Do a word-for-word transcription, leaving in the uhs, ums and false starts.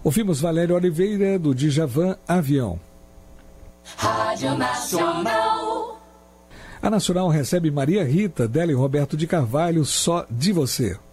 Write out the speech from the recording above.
Ouvimos Valéria Oliveira, do Djavan, Avião. Rádio Nacional. A Nacional recebe Maria Rita, dela e Roberto de Carvalho, Só de Você.